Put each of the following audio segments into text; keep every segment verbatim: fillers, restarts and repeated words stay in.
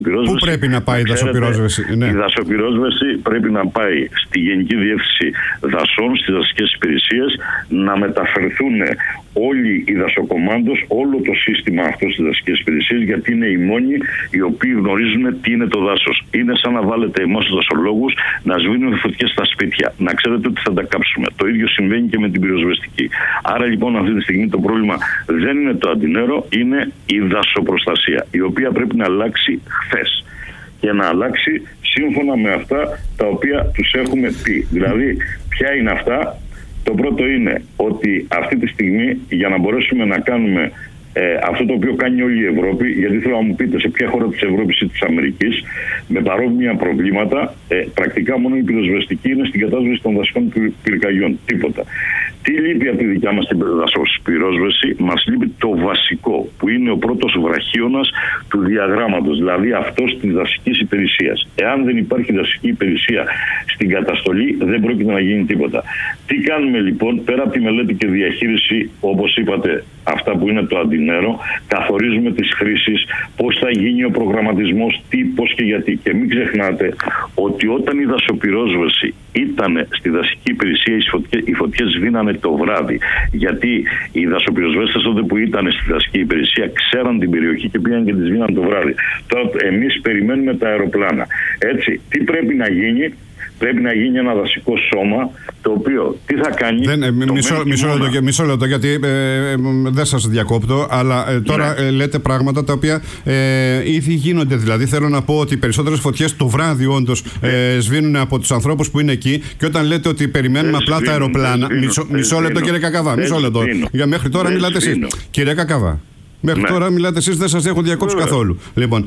Πού πρέπει να πάει η δασοπυρόσβεση? Ναι. Η δασοπυρόσβεση πρέπει να πάει στη Γενική Διεύθυνση Δασών, στις δασικές υπηρεσίες, να μεταφερθούν όλοι οι δασοκομάντος, όλο το σύστημα αυτό στις δασικές υπηρεσίες, γιατί είναι οι μόνοι οι οποίοι γνωρίζουν τι είναι το δάσος. Είναι σαν να βάλετε εμάς τους δασολόγους να σβήνουν φωτιές στα σπίτια. Να ξέρετε ότι θα τα κάψουμε. Το ίδιο συμβαίνει και με την πυροσβεστική. Άρα λοιπόν αυτή τη στιγμή το πρόβλημα δεν είναι το αντινέρο, είναι η δασοπροστασία, η οποία πρέπει να αλλάξει χθες. Και να αλλάξει σύμφωνα με αυτά τα οποία τους έχουμε πει. Δηλαδή, ποια είναι αυτά? Το πρώτο είναι ότι αυτή τη στιγμή, για να μπορέσουμε να κάνουμε ε, αυτό το οποίο κάνει όλη η Ευρώπη, γιατί θέλω να μου πείτε σε ποια χώρα της Ευρώπης ή της Αμερικής με παρόμοια προβλήματα, ε, πρακτικά μόνο η πυροσβεστική είναι στην κατάσβεση των δασικών πυρκαγιών. Τίποτα. Τι λείπει από τη δικιά μας την δασοπυρόσβεση? Μας λείπει το βασικό, που είναι ο πρώτος βραχίωνας του διαγράμματος, δηλαδή αυτός της δασικής υπηρεσίας. Εάν δεν υπάρχει δασική υπηρεσία στην καταστολή, δεν πρόκειται να γίνει τίποτα. Τι κάνουμε λοιπόν? Πέρα από τη μελέτη και διαχείριση, όπως είπατε, αυτά που είναι το αντινέρο, καθορίζουμε τις χρήσεις, πώς θα γίνει ο προγραμματισμός, τι, πώς και γιατί. Και μην ξεχνάτε ότι όταν η δασοπυρόσβεση ήταν στη δασική υπηρεσία, οι φωτιές, οι φωτιές σβήνανε το βράδυ. Γιατί οι δασοπυροσβέστες τότε που ήταν στη δασική υπηρεσία ξέραν την περιοχή και πήγαν και τις σβήναν το βράδυ. Τώρα εμείς περιμένουμε τα αεροπλάνα. Έτσι, τι πρέπει να γίνει? Πρέπει να γίνει ένα δασικό σώμα, το οποίο τι θα κάνει? Δεν, ε, μισό, μισό, λεπτό, μισό λεπτό, γιατί ε, ε, δεν σας διακόπτω, αλλά ε, τώρα ναι. ε, λέτε πράγματα τα οποία ε, ήδη γίνονται. Δηλαδή, θέλω να πω ότι οι περισσότερες φωτιές το βράδυ όντως ε, σβήνουν από τους ανθρώπους που είναι εκεί, και όταν λέτε ότι περιμένουμε απλά σβήνουν, τα αεροπλάνα. Σβήνουν, μισό, μισό λεπτό, κύριε Κακαβά, μισό λεπτό. Για μέχρι τώρα δεν μιλάτε εσείς. Κύριε Κακαβά. Μέχρι ναι. τώρα μιλάτε εσείς, δεν σας έχω διακόψει Βέβαια. καθόλου. Λοιπόν,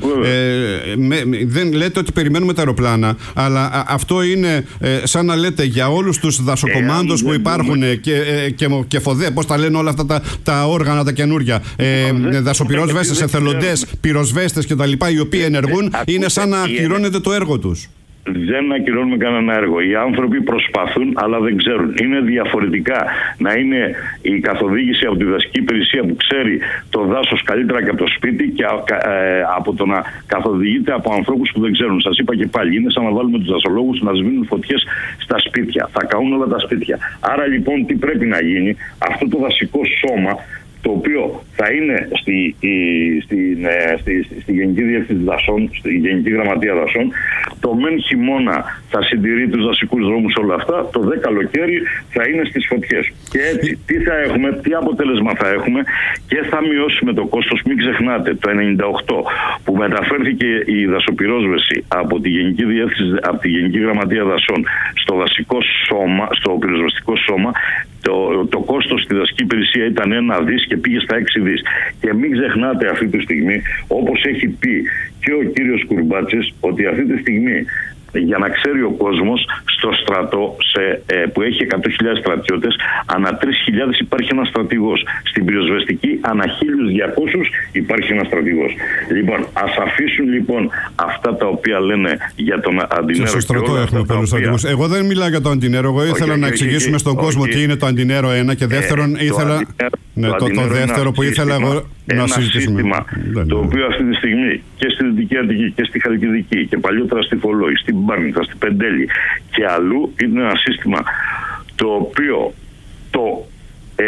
ε, με, δεν λέτε ότι περιμένουμε τα αεροπλάνα, αλλά α, αυτό είναι ε, σαν να λέτε για όλους τους δασοκομάντους ε, που υπάρχουν ε, και, ε, και, και φοδέ, πώς τα λένε όλα αυτά τα, τα όργανα τα καινούρια, ε, ε, δασοπυρόσβεστες, εθελοντές, πυροσβέστες κτλ., οι οποίοι ενεργούν, είναι σαν να ακυρώνεται το έργο τους. Δεν ακυρώνουμε κανένα έργο. Οι άνθρωποι προσπαθούν, αλλά δεν ξέρουν. Είναι διαφορετικά να είναι η καθοδήγηση από τη δασική υπηρεσία που ξέρει το δάσος καλύτερα και από το σπίτι, και ε, από το να καθοδηγείται από ανθρώπους που δεν ξέρουν. Σας είπα και πάλι, είναι σαν να βάλουμε τους δασολόγους να σβήνουν φωτιές στα σπίτια. Θα καούν όλα τα σπίτια. Άρα λοιπόν τι πρέπει να γίνει? Αυτό το δασικό σώμα, το οποίο θα είναι στη, στη, στη, στη, στη Γενική Διεύθυνση Δασών, στη Γενική Γραμματεία Δασών, το μεν χειμώνα θα συντηρεί τους δασικούς δρόμους, όλα αυτά, το δε καλοκαίρι θα είναι στις φωτιές. Και έτσι τι θα έχουμε, τι αποτέλεσμα θα έχουμε? Και θα μειώσουμε το κόστος. Μην ξεχνάτε, το ενενήντα οκτώ που μεταφέρθηκε η δασοπυρόσβεση από τη Γενική Διεύθυνση, από τη Γενική Γραμματεία Δασών στο δασικό σώμα, στο πυροσβεστικό σώμα, Το, το κόστος στη δασική υπηρεσία ήταν ένα δις και πήγε στα έξι δις. Και μην ξεχνάτε αυτή τη στιγμή, όπως έχει πει και ο κύριος Κουρμπάτσης, ότι αυτή τη στιγμή, για να ξέρει ο κόσμος, στο στρατό σε, ε, που έχει εκατό χιλιάδες στρατιώτες, ανά τρεις χιλιάδες υπάρχει ένας στρατηγός. Στην πυροσβεστική ανά χίλιους διακόσιους υπάρχει ένας στρατηγός. Λοιπόν, ας αφήσουν λοιπόν αυτά τα οποία λένε για τον αντινέρο. Και στο στρατό έχουμε πολλούς στρατηγούς. Εγώ δεν μιλάω για το αντινέρο. Εγώ ήθελα okay, να εξηγήσουμε okay, στον okay, κόσμο okay. τι είναι το αντινέρο ένα, και δεύτερον ε, ήθελα. Το, ναι, το, το, το δεύτερο που ήθελα εγώ να συζητήσουμε. Ένα σύστημα το οποίο αυτή τη στιγμή και στη Δυτική Αττική και στη Χαλκιδική και παλιότερα στη Φωλόη, στην Μπάρνηθα, στην Πεντέλη και αλλού, είναι ένα σύστημα το οποίο το, ε,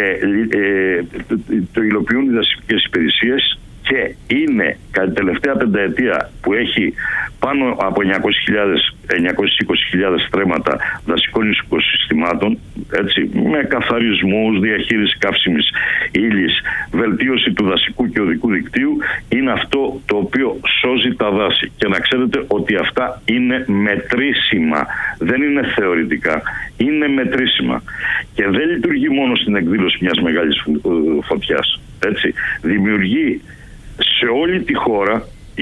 ε, το, το υλοποιούν οι δασικές υπηρεσίες, και είναι κατά την τελευταία πενταετία που έχει πάνω από εννιακόσιες είκοσι χιλιάδες στρέμματα δασικών οικοσυστημάτων, έτσι, με καθαρισμούς, διαχείριση καύσιμης ύλης, βελτίωση του δασικού και οδικού δικτύου, είναι αυτό το οποίο σώζει τα δάση. Και να ξέρετε ότι αυτά είναι μετρήσιμα, δεν είναι θεωρητικά, είναι μετρήσιμα. Και δεν λειτουργεί μόνο στην εκδήλωση μιας μεγάλης φωτιάς, έτσι, δημιουργεί σε όλη τη χώρα,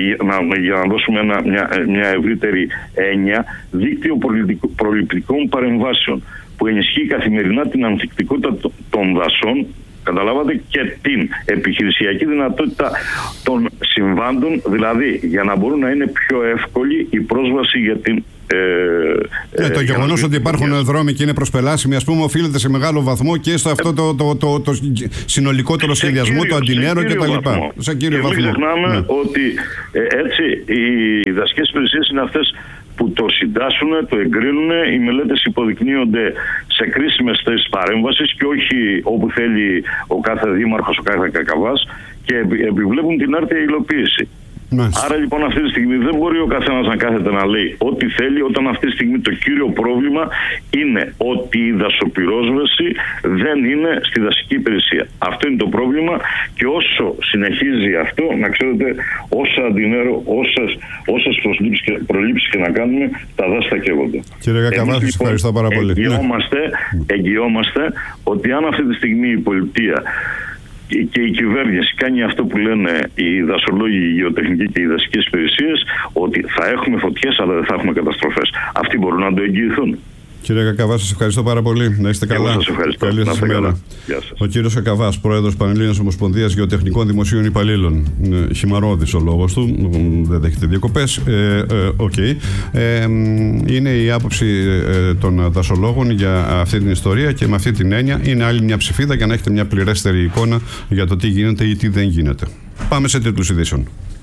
για να δώσουμε ένα, μια, μια ευρύτερη έννοια, δίκτυο προληπτικών παρεμβάσεων που ενισχύει καθημερινά την ανθεκτικότητα των δασών, καταλάβατε, και την επιχειρησιακή δυνατότητα των συμβάντων, δηλαδή για να μπορούν να είναι πιο εύκολη η πρόσβαση για την Ε, ε, το γεγονός ότι υπάρχουν yeah. δρόμοι και είναι προσπελάσιμοι, ας πούμε, οφείλεται σε μεγάλο βαθμό και στο αυτό το, το, το, το, το συνολικότερο σχεδιασμό, το αντινέρο κτλ. Σε κύριο βαθμό. Μην ξεχνάμε ναι. ότι ε, έτσι οι δασικές υπηρεσίες είναι αυτές που το συντάσσουν, το εγκρίνουν. Οι μελέτες υποδεικνύονται σε κρίσιμες θέσεις παρέμβασης και όχι όπου θέλει ο κάθε δήμαρχος, ο κάθε κακαβάς, και επιβλέπουν την άρτια υλοποίηση. Μάλιστα. Άρα λοιπόν αυτή τη στιγμή δεν μπορεί ο καθένας να κάθεται να λέει ό,τι θέλει, όταν αυτή τη στιγμή το κύριο πρόβλημα είναι ότι η δασοπυρόσβεση δεν είναι στη δασική υπηρεσία. Αυτό είναι το πρόβλημα, και όσο συνεχίζει αυτό, να ξέρετε, όσα αντινέρω, όσες, όσες προλήψεις και να κάνουμε, τα δάση θα καίγονται. Κύριε Κακαβά, σας λοιπόν, ευχαριστώ πάρα πολύ. Εγγυόμαστε, εγγυόμαστε ότι αν αυτή τη στιγμή η πολιτεία και η κυβέρνηση κάνει αυτό που λένε οι δασολόγοι, οι γεωτεχνικοί και οι δασικές υπηρεσίες, ότι θα έχουμε φωτιές αλλά δεν θα έχουμε καταστροφές. Αυτοί μπορούν να το εγγυηθούν. Κύριε Κακαβά, σας ευχαριστώ πάρα πολύ. Να είστε καλά. Σας ευχαριστώ. Καλή σας ημέρα. Ο κύριος Κακαβάς, πρόεδρος Πανελλήνιας Ομοσπονδίας Γεωτεχνικών Δημοσίων Υπαλλήλων. Χυμαρώδης ο λόγος του, δεν δέχεται διακοπές. Ε, ε, okay. ε, είναι η άποψη ε, των δασολόγων για αυτή την ιστορία, και με αυτή την έννοια είναι άλλη μια ψηφίδα για να έχετε μια πληρέστερη εικόνα για το τι γίνεται ή τι δεν γίνεται. Πάμε σε τίτλους ειδήσεων.